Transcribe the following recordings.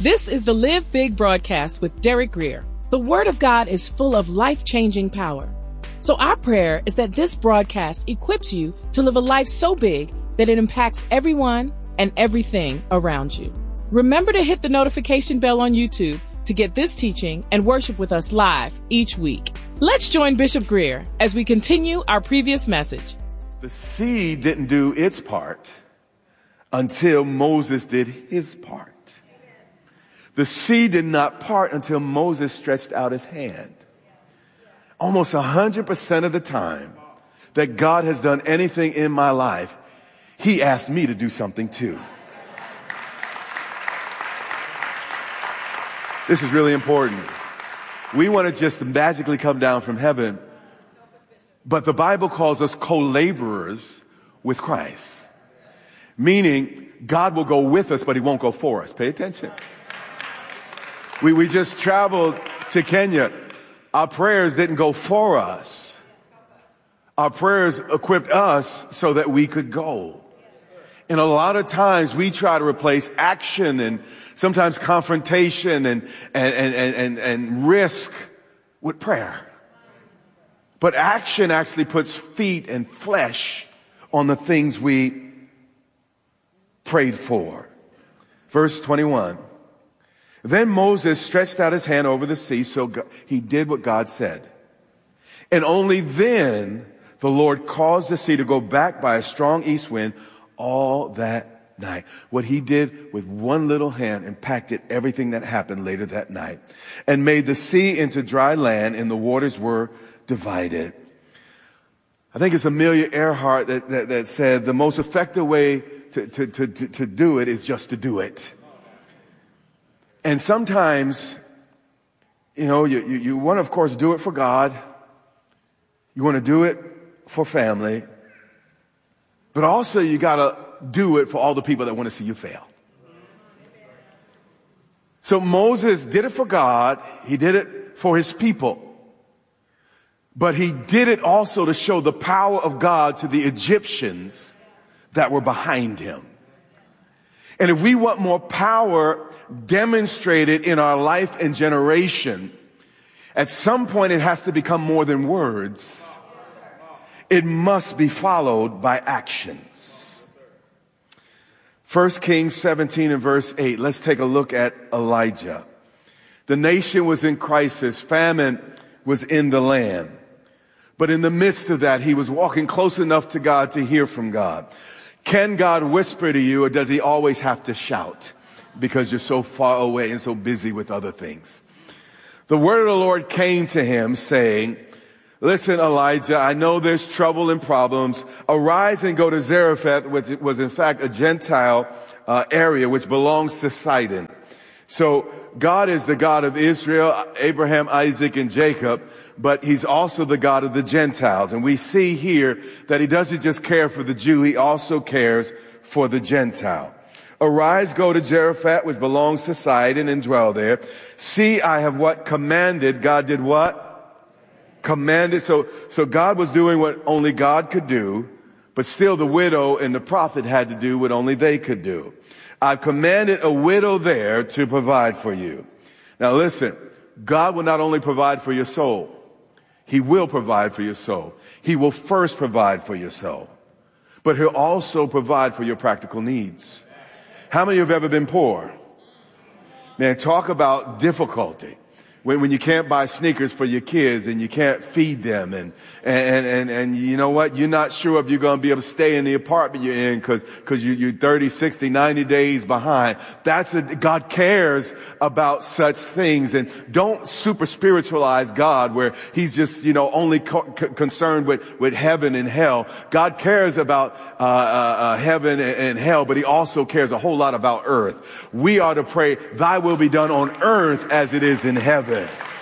This is the Live Big broadcast with Derek Grier. The Word of God is full of life-changing power. So our prayer is that this broadcast equips you to live a life so big that it impacts everyone and everything around you. Remember to hit the notification bell on YouTube to get this teaching and worship with us live each week. Let's join Bishop Grier as we continue our previous message. The sea didn't do its part until Moses did his part. The sea did not part until Moses stretched out his hand. Almost 100% of the time that God has done anything in my life, he asked me to do something too. This is really important. We want to just magically come down from heaven, but the Bible calls us co-laborers with Christ. Meaning, God will go with us, but he won't go for us. Pay attention. We just traveled to Kenya. Our prayers didn't go for us. Our prayers equipped us so that we could go. And a lot of times we try to replace action and sometimes confrontation and risk with prayer. But action actually puts feet and flesh on the things we prayed for. Verse 21. Then Moses stretched out his hand over the sea, so he did what God said. And only then the Lord caused the sea to go back by a strong east wind all that night. What he did with one little hand impacted everything that happened later that night and made the sea into dry land, and the waters were divided. I think it's Amelia Earhart that said the most effective way to do it is just to do it. And sometimes, you want to, of course, do it for God. You want to do it for family. But also you got to do it for all the people that want to see you fail. So Moses did it for God. He did it for his people. But he did it also to show the power of God to the Egyptians that were behind him. And if we want more power demonstrated in our life and generation, at some point it has to become more than words. It must be followed by actions. 1 Kings 17 and verse 8. Let's take a look at Elijah. The nation was in crisis. Famine was in the land. But in the midst of that, he was walking close enough to God to hear from God. Can God whisper to you, or does he always have to shout because you're so far away and so busy with other things? The word of the Lord came to him saying, listen, Elijah, I know there's trouble and problems. Arise and go to Zarephath, which was in fact a Gentile area which belongs to Sidon. So God is the God of Israel, Abraham, Isaac, and Jacob, but he's also the God of the Gentiles. And we see here that he doesn't just care for the Jew, he also cares for the Gentile. Arise, go to Zarephath, which belongs to Sidon, and dwell there. See, I have what? Commanded. God did what? Commanded. So God was doing what only God could do, but still the widow and the prophet had to do what only they could do. I've commanded a widow there to provide for you. Now listen, God will not only provide for your soul, he will provide for your soul. He will first provide for your soul, but he'll also provide for your practical needs. How many of you have ever been poor? Man, talk about difficulty. When you can't buy sneakers for your kids and you can't feed them and you know what? You're not sure if you're going to be able to stay in the apartment you're in because you're 30, 60, 90 days behind. God cares about such things, and don't super spiritualize God where he's just, only concerned with heaven and hell. God cares about, heaven and hell, but he also cares a whole lot about earth. We are to pray, thy will be done on earth as it is in heaven.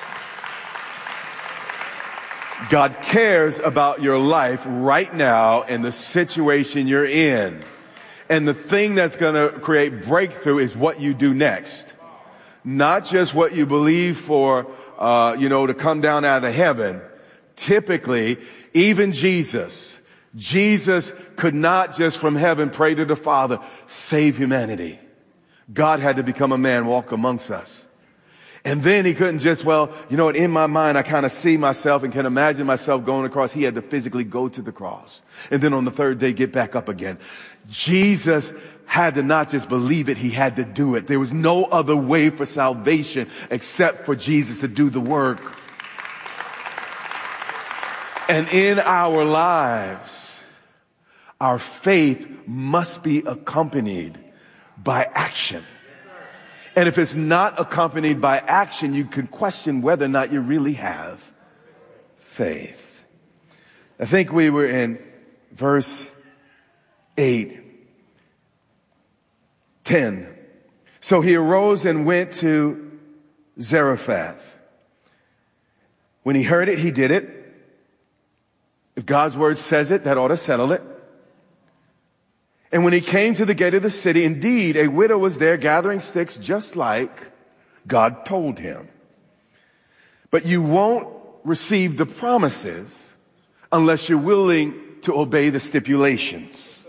God cares about your life right now and the situation you're in. And the thing that's going to create breakthrough is what you do next. Not just what you believe for, to come down out of heaven. Typically, even Jesus could not just from heaven pray to the Father, save humanity. God had to become a man, walk amongst us. And then he couldn't just, in my mind, I kind of see myself and can imagine myself going across. He had to physically go to the cross. And then on the third day, get back up again. Jesus had to not just believe it, he had to do it. There was no other way for salvation except for Jesus to do the work. And in our lives, our faith must be accompanied by action. And if it's not accompanied by action, you can question whether or not you really have faith. I think we were in verse 10. So he arose and went to Zarephath. When he heard it, he did it. If God's word says it, that ought to settle it. And when he came to the gate of the city, indeed, a widow was there gathering sticks just like God told him. But you won't receive the promises unless you're willing to obey the stipulations.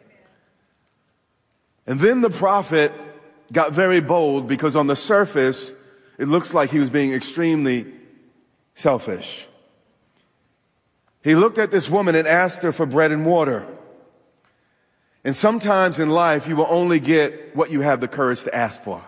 And then the prophet got very bold because on the surface, it looks like he was being extremely selfish. He looked at this woman and asked her for bread and water. And sometimes in life, you will only get what you have the courage to ask for.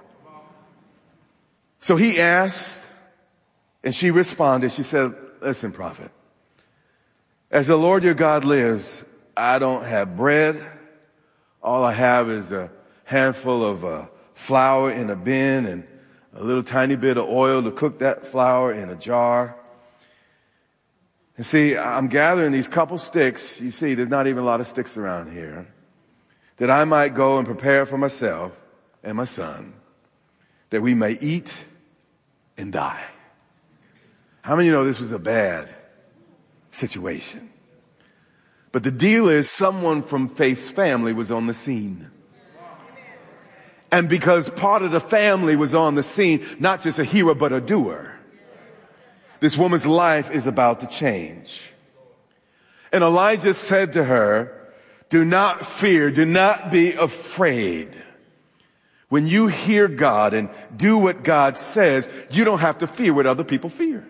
So he asked, and she responded. She said, listen, prophet, as the Lord your God lives, I don't have bread. All I have is a handful of flour in a bin and a little tiny bit of oil to cook that flour in a jar. And see, I'm gathering these couple sticks. You see, there's not even a lot of sticks around here. That I might go and prepare for myself and my son, that we may eat and die. How many of you know this was a bad situation? But the deal is someone from Faith's family was on the scene. And because part of the family was on the scene, not just a hearer, but a doer, this woman's life is about to change. And Elijah said to her, do not fear, do not be afraid. When you hear God and do what God says, you don't have to fear what other people fear.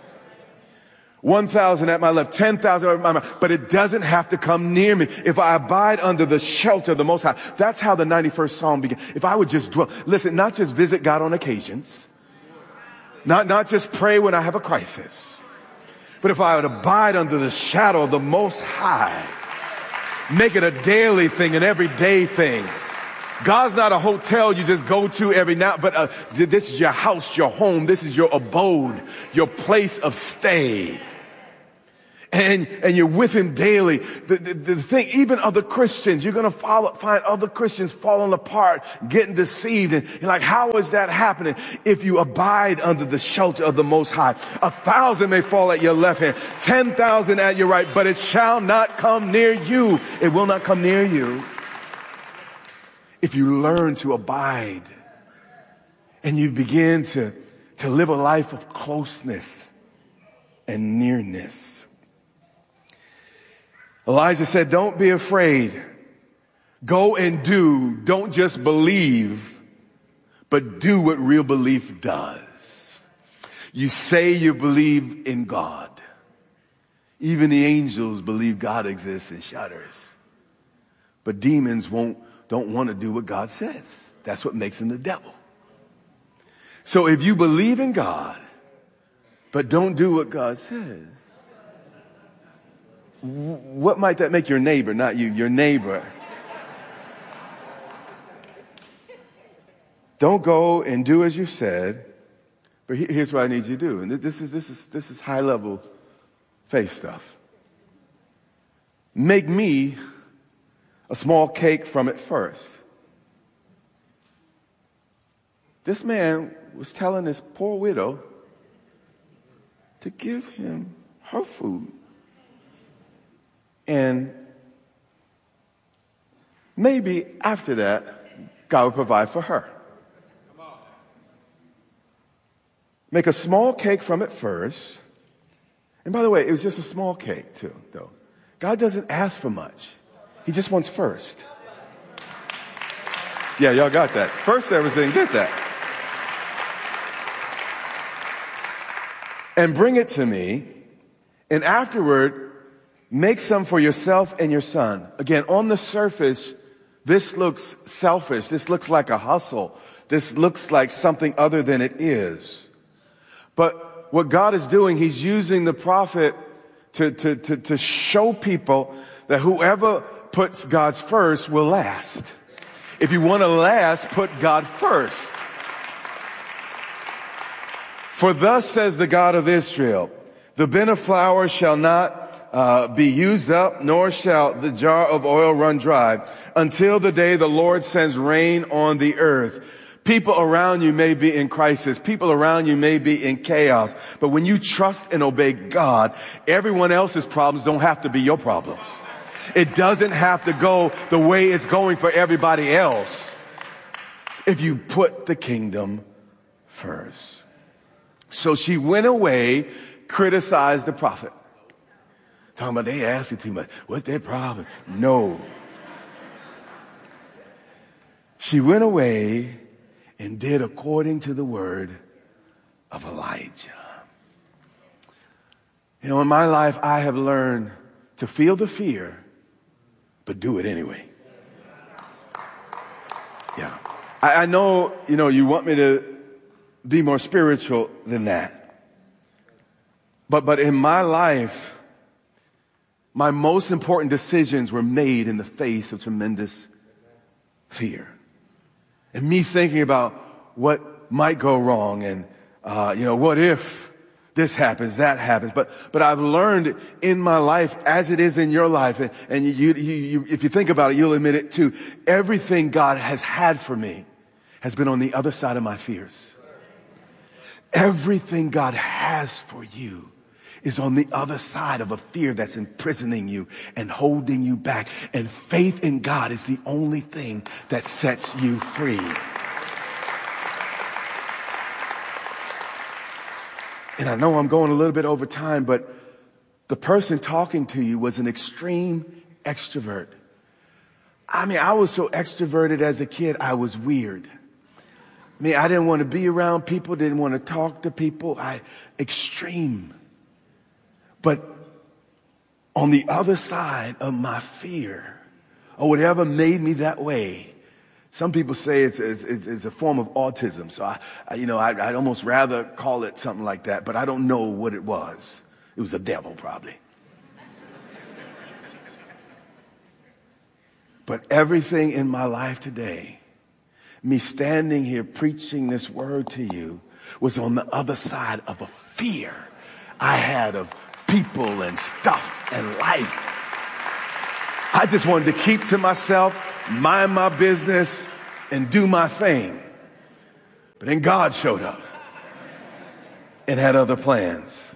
1,000 at my left, 10,000 at my right, but it doesn't have to come near me. If I abide under the shelter of the Most High, that's how the 91st Psalm began. If I would just dwell, listen, not just visit God on occasions, not just pray when I have a crisis, but if I would abide under the shadow of the Most High, make it a daily thing, an everyday thing. God's not a hotel you just go to every now, but this is your house, your home. This is your abode, your place of stay. And you're with him daily. The thing, even other Christians, you're going to find other Christians falling apart, getting deceived. And you're like, how is that happening? If you abide under the shelter of the Most High, 1,000 may fall at your left hand, 10,000 at your right, but it shall not come near you. It will not come near you. If you learn to abide and you begin to live a life of closeness and nearness. Elijah said, don't be afraid. Go and do. Don't just believe, but do what real belief does. You say you believe in God. Even the angels believe God exists and shudders. But demons don't want to do what God says. That's what makes them the devil. So if you believe in God, but don't do what God says, what might that make your neighbor, not you, your neighbor? Don't go and do as you said, but here's what I need you to do. And this is high level faith stuff. Make me a small cake from it first. This man was telling this poor widow to give him her food. And maybe after that, God will provide for her. Make a small cake from it first. And by the way, it was just a small cake too, though. God doesn't ask for much. He just wants first. Yeah, y'all got that. First service didn't get that. And bring it to me, and afterward, make some for yourself and your son. Again, on the surface, this looks selfish. This looks like a hustle. This looks like something other than it is. But what God is doing, he's using the prophet to show people that whoever puts God first will last. If you want to last, put God first. For thus says the God of Israel, the bin of flour shall not be used up, nor shall the jar of oil run dry, until the day the Lord sends rain on the earth. People around you may be in crisis. People around you may be in chaos. But when you trust and obey God, everyone else's problems don't have to be your problems. It doesn't have to go the way it's going for everybody else if you put the kingdom first. So she went away, criticized the prophet. Talking about they asking too much. What's their problem? No. She went away and did according to the word of Elijah. You know, in my life, I have learned to feel the fear, but do it anyway. Yeah. I know, you want me to be more spiritual than that. But in my life, my most important decisions were made in the face of tremendous fear. And me thinking about what might go wrong and, what if this happens, that happens. But I've learned in my life, as it is in your life, and you, if you think about it, you'll admit it too. Everything God has had for me has been on the other side of my fears. Everything God has for you is on the other side of a fear that's imprisoning you and holding you back. And faith in God is the only thing that sets you free. And I know I'm going a little bit over time, but the person talking to you was an extreme extrovert. I was so extroverted as a kid, I was weird. I didn't want to be around people, didn't want to talk to people. Extreme. But on the other side of my fear, or whatever made me that way, some people say it's a form of autism. So I'd almost rather call it something like that, but I don't know what it was. It was a devil, probably. But everything in my life today, me standing here preaching this word to you, was on the other side of a fear I had of people and stuff and life. I just wanted to keep to myself, mind my business, and do my thing. But then God showed up and had other plans.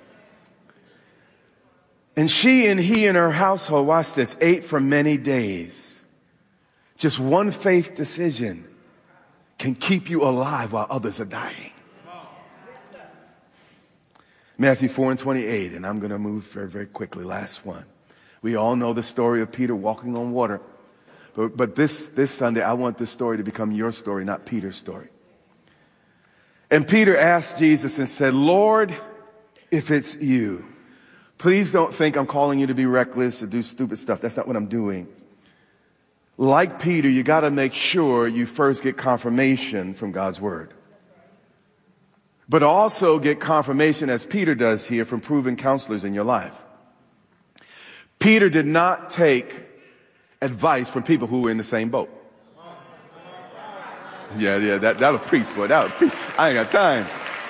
And she and he and her household, watch this, ate for many days. Just one faith decision can keep you alive while others are dying. Matthew 4:28, and I'm going to move very, very quickly. Last one. We all know the story of Peter walking on water. But this Sunday, I want this story to become your story, not Peter's story. And Peter asked Jesus and said, Lord, if it's you, please don't think I'm calling you to be reckless or do stupid stuff. That's not what I'm doing. Like Peter, you got to make sure you first get confirmation from God's word. But also get confirmation, as Peter does here, from proven counselors in your life. Peter did not take advice from people who were in the same boat. Yeah, that'll preach, boy. That'll preach. I ain't got time.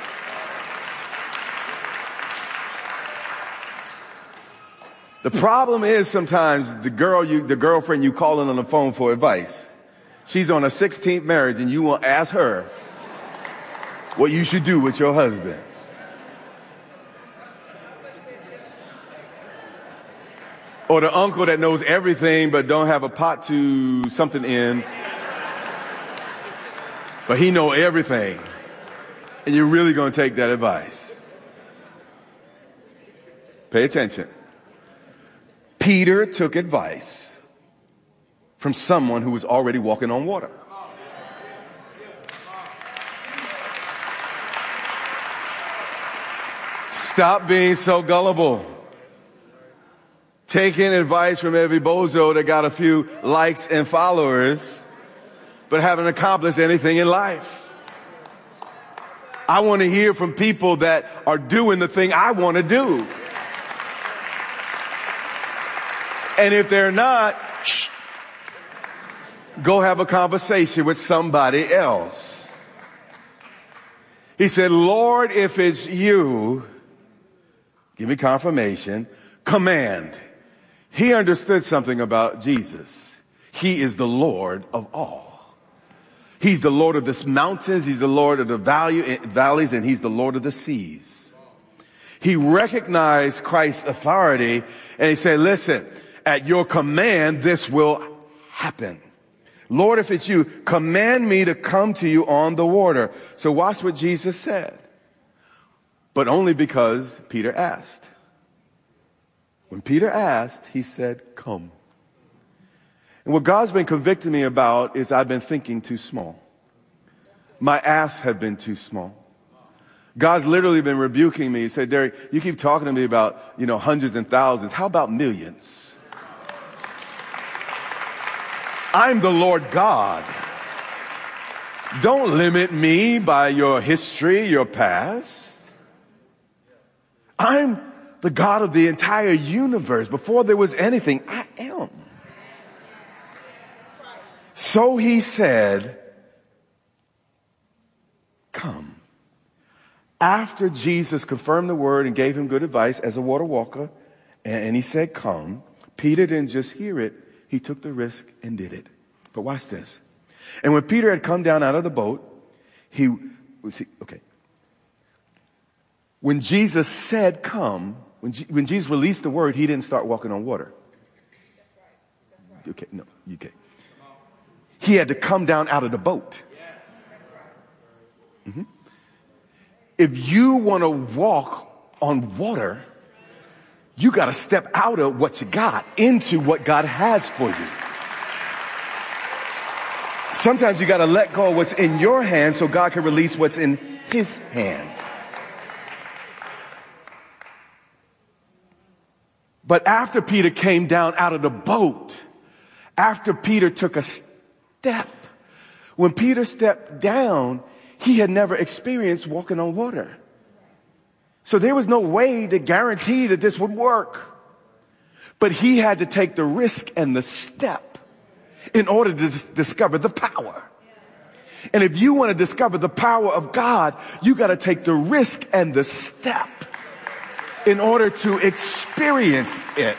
The problem is sometimes the girlfriend you calling on the phone for advice, she's on her 16th marriage and you will ask her what you should do with your husband. Or the uncle that knows everything but don't have a pot to something in, but he know everything. And you're really going to take that advice. Pay attention. Peter took advice from someone who was already walking on water. Stop being so gullible. Taking advice from every bozo that got a few likes and followers, but haven't accomplished anything in life. I want to hear from people that are doing the thing I want to do. And if they're not, go have a conversation with somebody else. He said, Lord, if it's you, give me confirmation, command. He understood something about Jesus. He is the Lord of all. He's the Lord of the mountains. He's the Lord of the valleys, and he's the Lord of the seas. He recognized Christ's authority, and he said, listen, at your command, this will happen. Lord, if it's you, command me to come to you on the water. So watch what Jesus said. But only because Peter asked. When Peter asked, he said, come. And what God's been convicting me about is I've been thinking too small. My asks have been too small. God's literally been rebuking me. He said, Derek, you keep talking to me about, hundreds and thousands. How about millions? I'm the Lord God. Don't limit me by your history, your past. I'm the God of the entire universe. Before there was anything, I am. So he said, come. After Jesus confirmed the word and gave him good advice as a water walker, and he said, come, Peter didn't just hear it, he took the risk and did it. But watch this. And when Peter had come down out of the boat, when Jesus said come, when Jesus released the word, he didn't start walking on water. Okay, no, okay. He had to come down out of the boat. Mm-hmm. If you want to walk on water, you got to step out of what you got into what God has for you. Sometimes you got to let go of what's in your hand so God can release what's in his hand. But after Peter came down out of the boat, after Peter took a step, when Peter stepped down, he had never experienced walking on water. So there was no way to guarantee that this would work. But he had to take the risk and the step in order to discover the power. And if you want to discover the power of God, you got to take the risk and the step in order to experience it.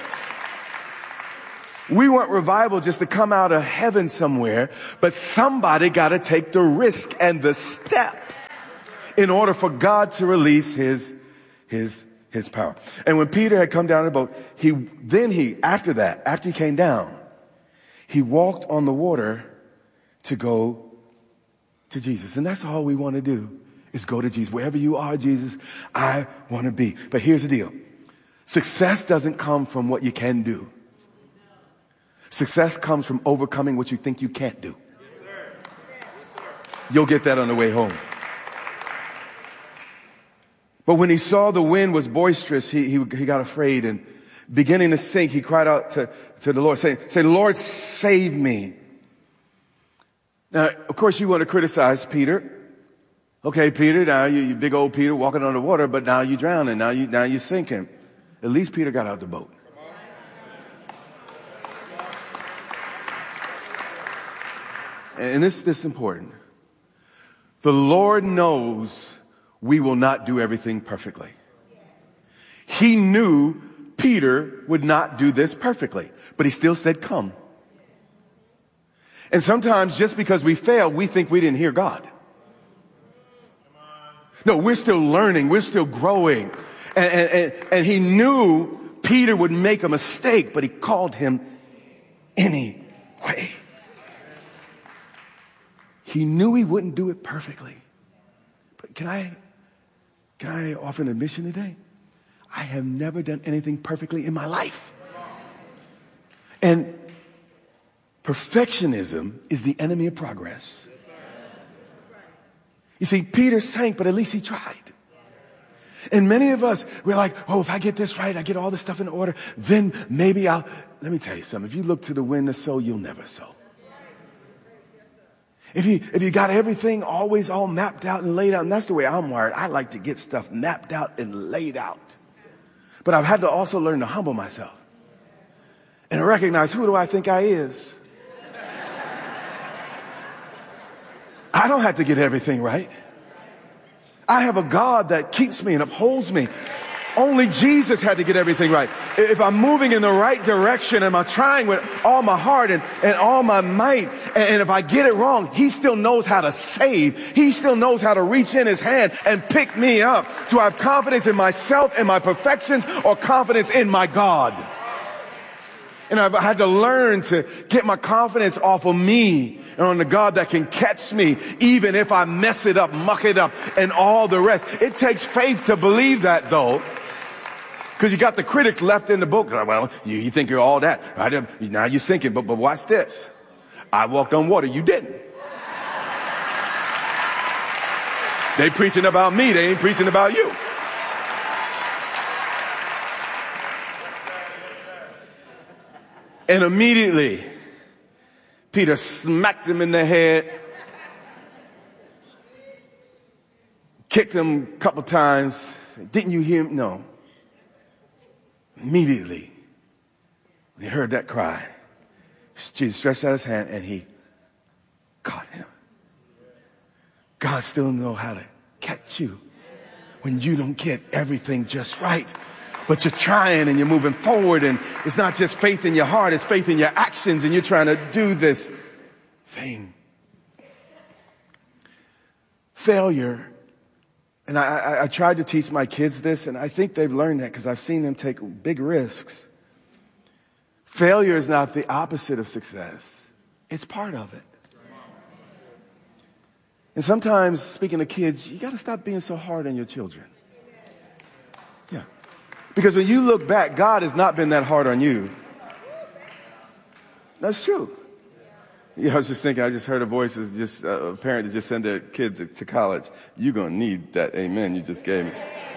We want revival just to come out of heaven somewhere, but somebody got to take the risk and the step in order for God to release his power. And when Peter had come down the boat, after he came down, he walked on the water to go to Jesus. And that's all we want to do is go to Jesus. Wherever you are, Jesus, I want to be. But here's the deal. Success doesn't come from what you can do. Success comes from overcoming what you think you can't do. You'll get that on the way home. But when he saw the wind was boisterous, he got afraid, and beginning to sink, he cried out to the Lord, saying, Lord, save me. Now, of course, you want to criticize Peter. Okay, Peter, now you big old Peter walking on the water, but now you're drowning. Now you're sinking. At least Peter got out the boat. And this is important. The Lord knows we will not do everything perfectly. He knew Peter would not do this perfectly, but he still said, come. And sometimes just because we fail, we think we didn't hear God. No, we're still learning. We're still growing. And he knew Peter would make a mistake, but he called him anyway. He knew he wouldn't do it perfectly. But can I offer an admission today? I have never done anything perfectly in my life. And perfectionism is the enemy of progress. You see, Peter sank, but at least he tried. And many of us, we're like, oh, if I get this right, I get all this stuff in order, then maybe let me tell you something. If you look to the wind to sow, you'll never sow. If you got everything always all mapped out and laid out, and that's the way I'm wired. I like to get stuff mapped out and laid out. But I've had to also learn to humble myself and to recognize, who do I think I is? I don't have to get everything right. I have a God that keeps me and upholds me. Only Jesus had to get everything right. If I'm moving in the right direction and I'm trying with all my heart and all my might, and if I get it wrong, he still knows how to save. He still knows how to reach in his hand and pick me up. Do I have confidence in myself and my perfections, or confidence in my God? And I've had to learn to get my confidence off of me and on the God that can catch me, even if I mess it up, muck it up, and all the rest. It takes faith to believe that, though. Because you got the critics left in the book. Well, you think you're all that. Right? Now you're sinking. But watch this. I walked on water. You didn't. They preaching about me. They ain't preaching about you. And immediately, Peter smacked him in the head, kicked him a couple times. Didn't you hear him? No. Immediately, when he heard that cry, Jesus stretched out his hand and he caught him. God still knows how to catch you when you don't get everything just right. But you're trying and you're moving forward, and it's not just faith in your heart, it's faith in your actions, and you're trying to do this thing. Failure, and I tried to teach my kids this, and I think they've learned that because I've seen them take big risks. Failure is not the opposite of success. It's part of it. And sometimes, speaking to kids, you got to stop being so hard on your children. Yeah. Because when you look back, God has not been that hard on you. That's true. Yeah, I was just thinking, I just heard a voice as just a parent to just send their kids to college. You're going to need that amen you just gave me.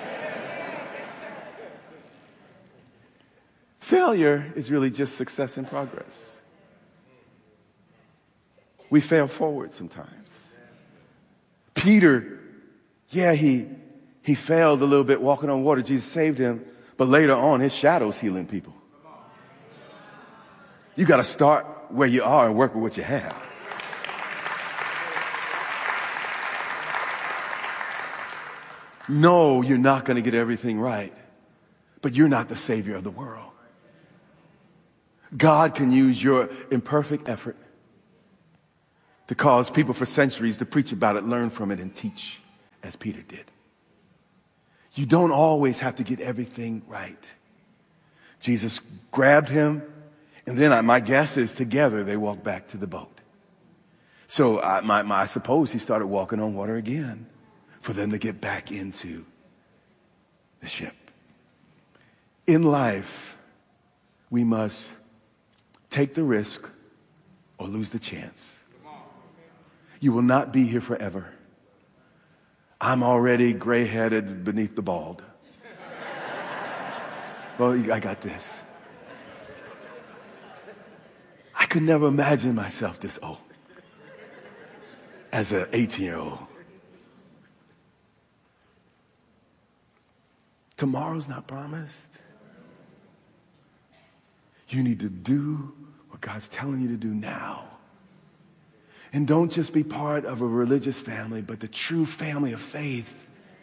Failure is really just success in progress. We fail forward sometimes. Peter, yeah, he failed a little bit walking on water. Jesus saved him. But later on, his shadow's healing people. You got to start where you are and work with what you have. No, you're not going to get everything right, but you're not the savior of the world. God can use your imperfect effort to cause people for centuries to preach about it, learn from it, and teach as Peter did. You don't always have to get everything right. Jesus grabbed him, and then my guess is together they walked back to the boat. So I suppose he started walking on water again for them to get back into the ship. In life, we must take the risk or lose the chance. You will not be here forever. I'm already gray-headed beneath the bald. Well, I got this. I could never imagine myself this old as an 18-year-old. Tomorrow's not promised. You need to do what God's telling you to do now. And don't just be part of a religious family, but the true family of faith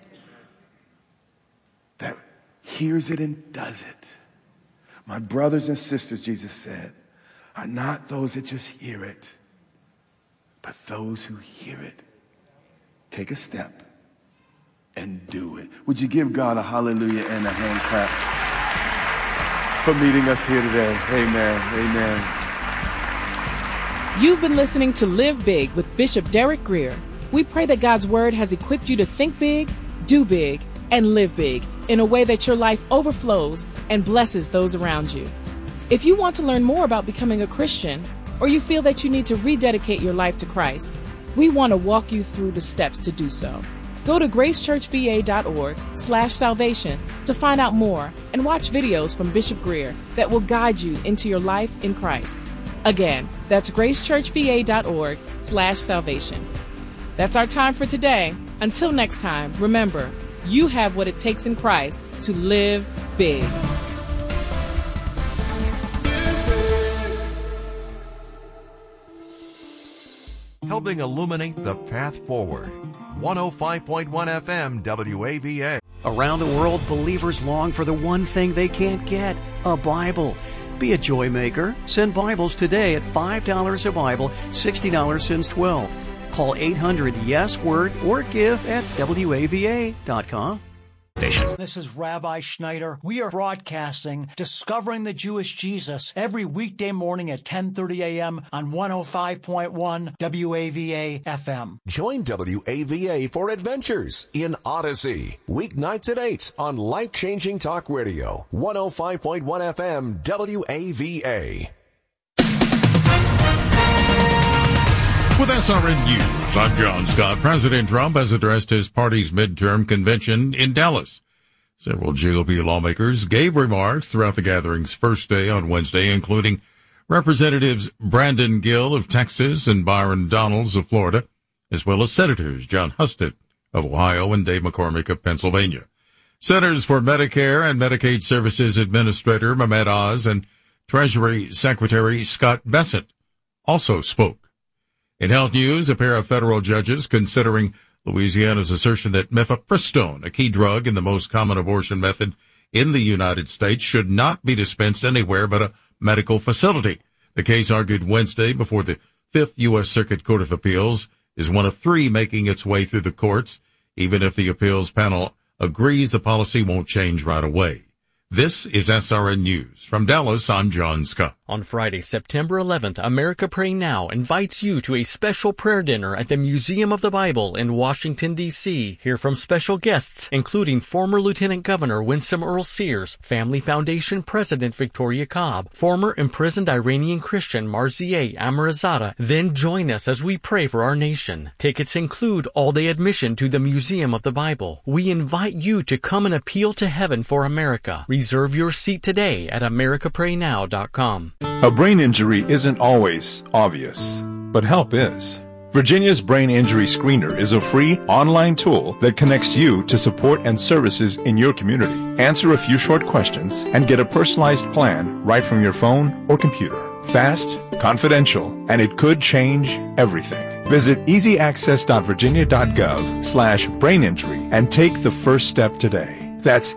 that hears it and does it. My brothers and sisters, Jesus said, are not those that just hear it, but those who hear it. Take a step and do it. Would you give God a hallelujah and a hand clap for meeting us here today? Amen. Amen. You've been listening to Live Big with Bishop Derek Grier. We pray that God's word has equipped you to think big, do big, and live big in a way that your life overflows and blesses those around you. If you want to learn more about becoming a Christian, or you feel that you need to rededicate your life to Christ, we want to walk you through the steps to do so. Go to gracechurchva.org/salvation to find out more and watch videos from Bishop Greer that will guide you into your life in Christ. Again, that's gracechurchva.org/salvation. That's our time for today. Until next time, remember, you have what it takes in Christ to live big. Helping illuminate the path forward. 105.1 FM WAVA. Around the world, believers long for the one thing they can't get, a Bible. Be a joy maker. Send Bibles today at $5 a Bible, $60 since 12. Call 800-YES-WORD or give at WAVA.com. This is Rabbi Schneider. We are broadcasting Discovering the Jewish Jesus every weekday morning at 10:30 a.m. on 105.1 WAVA FM. Join WAVA for adventures in Odyssey. Weeknights at 8 on Life-Changing Talk Radio. 105.1 FM WAVA. With SRN News, I'm John Scott. President Trump has addressed his party's midterm convention in Dallas. Several GOP lawmakers gave remarks throughout the gathering's first day on Wednesday, including Representatives Brandon Gill of Texas and Byron Donalds of Florida, as well as Senators John Husted of Ohio and Dave McCormick of Pennsylvania. Centers for Medicare and Medicaid Services Administrator Mehmet Oz and Treasury Secretary Scott Bessent also spoke. In health news, a pair of federal judges considering Louisiana's assertion that mifepristone, a key drug in the most common abortion method in the United States, should not be dispensed anywhere but a medical facility. The case argued Wednesday before the 5th U.S. Circuit Court of Appeals is one of 3 making its way through the courts, even if the appeals panel agrees the policy won't change right away. This is SRN News. From Dallas, I'm John Scott. On Friday, September 11th, America Pray Now invites you to a special prayer dinner at the Museum of the Bible in Washington, D.C. Hear from special guests, including former Lieutenant Governor Winsome Earl Sears, Family Foundation President Victoria Cobb, former imprisoned Iranian Christian Marzieh Amirzadeh. Then join us as we pray for our nation. Tickets include all-day admission to the Museum of the Bible. We invite you to come and appeal to heaven for America. Reserve your seat today at americapraynow.com. A brain injury isn't always obvious, but help is. Virginia's Brain Injury Screener is a free online tool that connects you to support and services in your community. Answer a few short questions and get a personalized plan right from your phone or computer. Fast, confidential, and it could change everything. Visit easyaccess.virginia.gov/braininjury and take the first step today. That's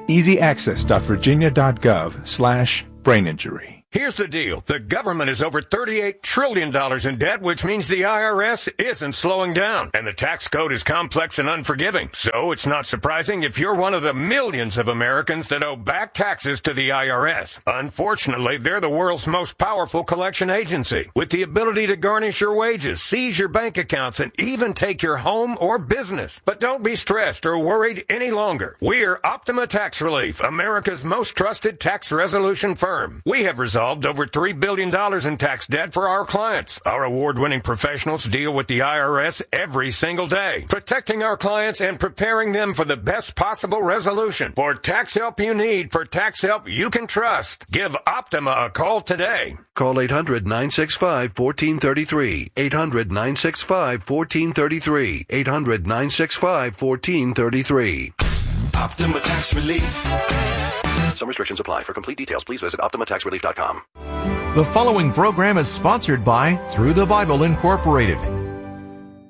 easyaccess.virginia.gov/braininjury. Here's the deal. The government is over $38 trillion in debt, which means the IRS isn't slowing down. And the tax code is complex and unforgiving. So it's not surprising if you're one of the millions of Americans that owe back taxes to the IRS. Unfortunately, they're the world's most powerful collection agency, with the ability to garnish your wages, seize your bank accounts, and even take your home or business. But don't be stressed or worried any longer. We're Optima Tax Relief, America's most trusted tax resolution firm. We have resolved over $3 billion in tax debt for our clients. Our award-winning professionals deal with the IRS every single day, protecting our clients and preparing them for the best possible resolution. For tax help you need, for tax help you can trust, give Optima a call today. Call 800-965-1433. 800-965-1433. 800-965-1433. Optima Tax Relief. Some restrictions apply. For complete details, please visit OptimaTaxRelief.com. The following program is sponsored by Through the Bible Incorporated,